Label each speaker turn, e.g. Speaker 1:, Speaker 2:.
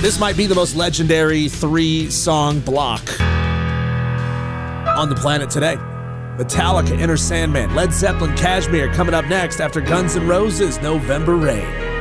Speaker 1: This might be the most legendary 3-song block on the planet today. Metallica, Enter Sandman, Led Zeppelin, Kashmir coming up next after Guns N' Roses, November Rain.